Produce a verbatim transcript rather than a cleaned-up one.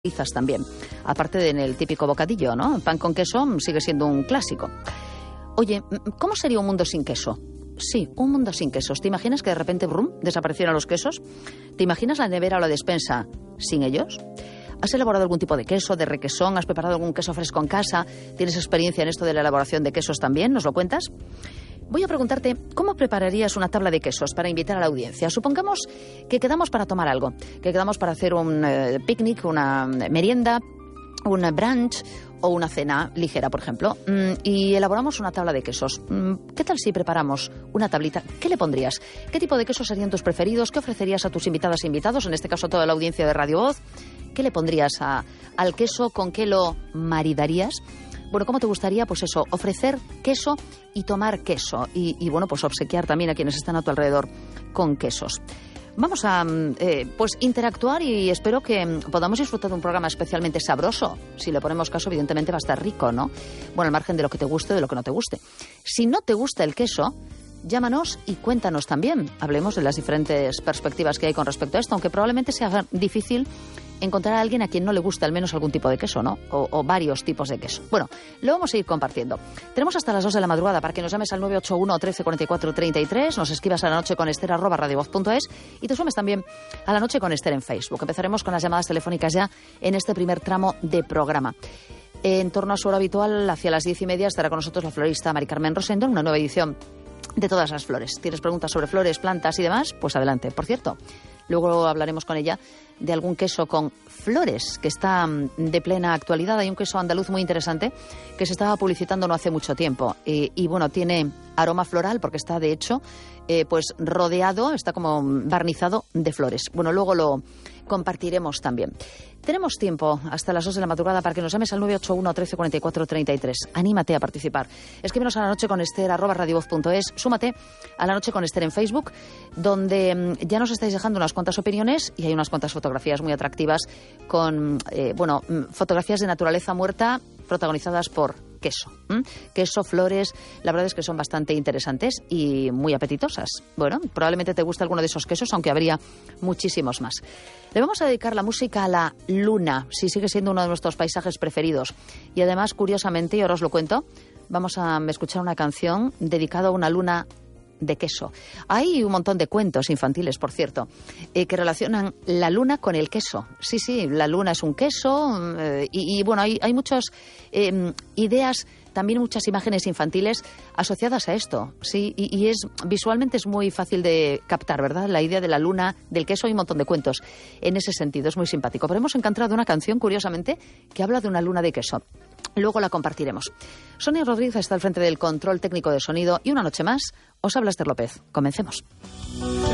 Pizzas también, aparte de en el típico bocadillo, ¿no? Pan con queso sigue siendo un clásico. Oye, ¿cómo sería un mundo sin queso? Sí, un mundo sin quesos. ¿Te imaginas que de repente, brum, desaparecieran los quesos? ¿Te imaginas la nevera o la despensa sin ellos? ¿Has elaborado algún tipo de queso, de requesón? ¿Has preparado algún queso fresco en casa? ¿Tienes experiencia en esto de la elaboración de quesos también? ¿Nos lo cuentas? Voy a preguntarte, ¿cómo prepararías una tabla de quesos para invitar a la audiencia? Supongamos que quedamos para tomar algo, que quedamos para hacer un eh, picnic, una merienda, un brunch o una cena ligera, por ejemplo, mm, y elaboramos una tabla de quesos. Mm, ¿Qué tal si preparamos una tablita? ¿Qué le pondrías? ¿Qué tipo de quesos serían tus preferidos? ¿Qué ofrecerías a tus invitadas e invitados, en este caso a toda la audiencia de Radio Voz? ¿Qué le pondrías a, al queso? ¿Con qué lo maridarías? Bueno, ¿cómo te gustaría, pues eso, ofrecer queso y tomar queso? Y, y bueno, pues obsequiar también a quienes están a tu alrededor con quesos. Vamos a, eh, pues, interactuar y espero que podamos disfrutar de un programa especialmente sabroso. Si le ponemos caso, evidentemente va a estar rico, ¿no? Bueno, al margen de lo que te guste o de lo que no te guste. Si no te gusta el queso, llámanos y cuéntanos también. Hablemos de las diferentes perspectivas que hay con respecto a esto, aunque probablemente sea difícil encontrar a alguien a quien no le guste al menos algún tipo de queso, ¿no? O, o varios tipos de queso. Bueno, lo vamos a ir compartiendo. Tenemos hasta las dos de la madrugada para que nos llames al nueve ocho uno, trece, cuarenta y cuatro, treinta y tres, nos escribas a la noche con Esther arroba radiovoz punto es y te sumes también a la noche con Esther en Facebook. Empezaremos con las llamadas telefónicas ya en este primer tramo de programa. En torno a su hora habitual, hacia las diez y media, estará con nosotros la florista Mari Carmen Rosendo en una nueva edición de Todas las Flores. ¿Tienes preguntas sobre flores, plantas y demás? Pues adelante. Por cierto, luego hablaremos con ella de algún queso con flores que está de plena actualidad. Hay un queso andaluz muy interesante que se estaba publicitando no hace mucho tiempo. Y, y bueno, tiene aroma floral porque está, de hecho, eh, pues rodeado, está como barnizado de flores. Bueno, luego lo compartiremos también. Tenemos tiempo hasta las dos de la madrugada para que nos llames al nueve ocho uno, trece, cuarenta y cuatro, treinta y tres. Anímate a participar. Escríbenos a la noche con Esther, arroba radiovoz punto es. Súmate a la noche con Esther en Facebook, donde ya nos estáis dejando unas cuantas opiniones y hay unas cuantas fotografías muy atractivas con, eh, bueno, fotografías de naturaleza muerta protagonizadas por queso. ¿Mm? Queso, flores, la verdad es que son bastante interesantes y muy apetitosas. Bueno, probablemente te guste alguno de esos quesos, aunque habría muchísimos más. Le vamos a dedicar la música a la luna, si sigue siendo uno de nuestros paisajes preferidos. Y además, curiosamente, y ahora os lo cuento, vamos a escuchar una canción dedicada a una luna de queso. Hay un montón de cuentos infantiles, por cierto, eh, que relacionan la luna con el queso. Sí, sí, la luna es un queso eh, y, y, bueno, hay, hay muchas eh, ideas, también muchas imágenes infantiles asociadas a esto, sí, y, y es visualmente es muy fácil de captar, ¿verdad? La idea de la luna, del queso, hay un montón de cuentos en ese sentido, es muy simpático. Pero hemos encontrado una canción, curiosamente, que habla de una luna de queso. Luego la compartiremos. Sonia Rodríguez está al frente del control técnico de sonido y una noche más os habla Esther López. Comencemos.